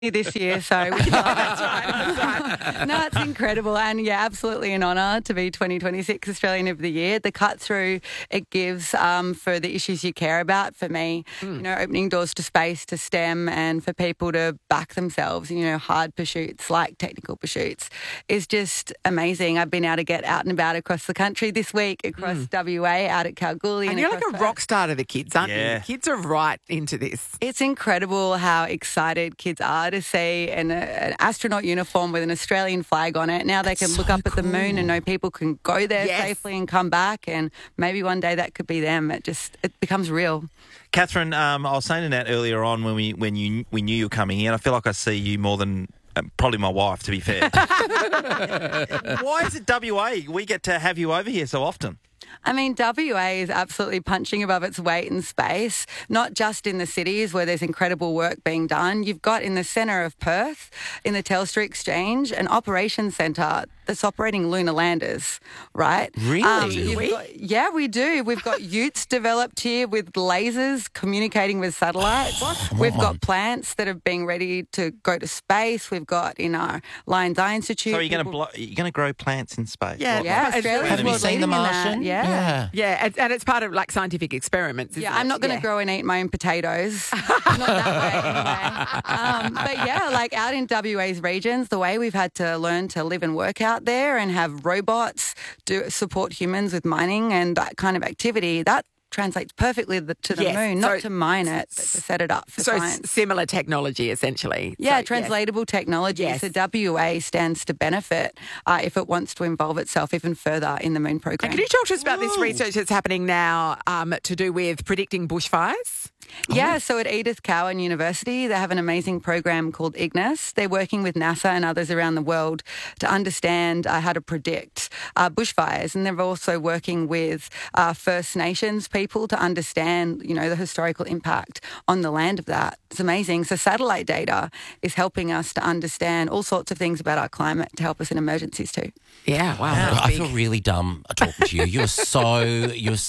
this year, so That's right. no, it's incredible, and yeah, absolutely an honour to be 2026 Australian of the Year. The cut through it gives for the issues you care about. For me, opening doors to space, to STEM, and for people to back themselves. Hard pursuits like technical pursuits is just amazing. I've been able to get out and about across the country this week, across WA, out at Kalgoorlie, And you're like a rock star to the kids, aren't you? The kids are right into this. It's incredible how excited kids are to see an astronaut uniform with an Australian flag on it. Now they can look up at the moon and know people can go there safely and come back, and maybe one day that could be them. It becomes real. Catherine, I was saying to Nat earlier on when we knew you were coming in, I feel like I see you more than probably my wife, to be fair. Why is it WA? We get to have you over here so often. I mean, WA is absolutely punching above its weight in space, not just in the cities where there's incredible work being done. You've got in the centre of Perth, in the Telstra Exchange, an operations centre that's operating lunar landers, right? Really? We do. We've got utes developed here with lasers communicating with satellites. We've got plants that are being ready to go to space. We've got in our Lions Eye Institute. So you're going to grow plants in space? Yeah, Australia's Have you seen The Martian? Yeah, and it's part of like scientific experiments. Yeah, I'm not going to grow and eat my own potatoes. Not that way anyway. But yeah, like out in WA's regions, the way we've had to learn to live and work out there and have robots support humans with mining and that kind of activity, that translates perfectly to the moon, not to mine it, but to set it up for science. Similar technology, essentially. Yeah, translatable technology. Yes. So WA stands to benefit if it wants to involve itself even further in the moon program. And can you talk to us about this research that's happening now to do with predicting bushfires? Yeah, so at Edith Cowan University, they have an amazing program called Ignis. They're working with NASA and others around the world to understand how to predict bushfires. And they're also working with First Nations people to understand, the historical impact on the land of that. It's amazing. So satellite data is helping us to understand all sorts of things about our climate to help us in emergencies too. Yeah, wow. I feel really dumb talking to you. You're so,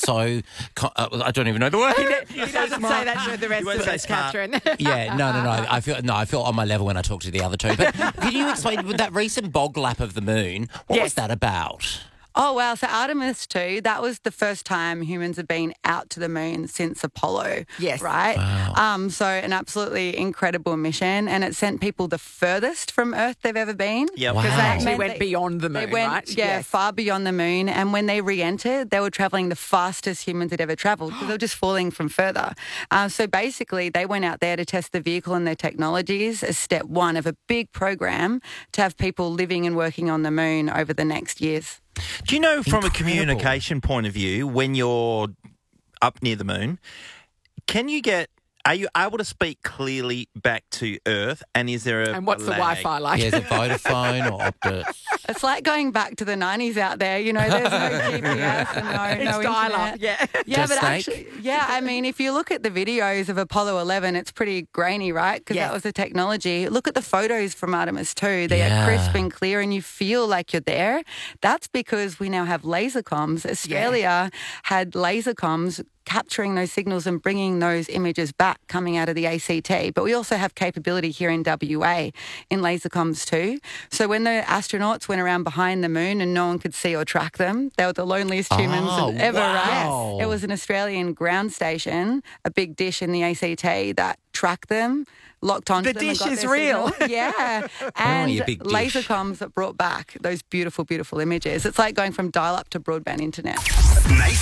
I don't even know the word. He doesn't say that to the rest of us, Catherine. Yeah, no. I feel on my level when I talk to the other two. But can you explain with that recent bog lap of the moon? What was that about? Oh, wow. So Artemis 2, that was the first time humans have been out to the moon since Apollo. Yes. Right? Wow. So an absolutely incredible mission, and it sent people the furthest from Earth they've ever been. Yeah, because they actually went beyond the moon, right? Yeah, far beyond the moon. And when they re-entered, they were travelling the fastest humans had ever travelled because they were just falling from further. So basically, they went out there to test the vehicle and their technologies as step one of a big program to have people living and working on the moon over the next years. Do you know from a communication point of view, when you're up near the moon, are you able to speak clearly back to Earth? And is there And what's the Wi-Fi like? Yeah, is it Vodafone or Optus? It's like going back to the 90s out there. There's no GPS and no dial-up. internet. Yeah. Yeah, but actually, I mean, if you look at the videos of Apollo 11, it's pretty grainy, right? Because that was the technology. Look at the photos from Artemis 2. They are crisp and clear and you feel like you're there. That's because we now have laser comms. Australia had laser comms capturing those signals and bringing those images back coming out of the ACT. But we also have capability here in WA in laser comms too. So when the astronauts went around behind the moon and no one could see or track them, they were the loneliest humans ever, right? It was an Australian ground station, a big dish in the ACT that tracked them, locked onto the them. dish and got is their real. signal. Yeah. And a big dish. laser comms that brought back those beautiful, beautiful images. It's like going from dial-up to broadband internet. Nathan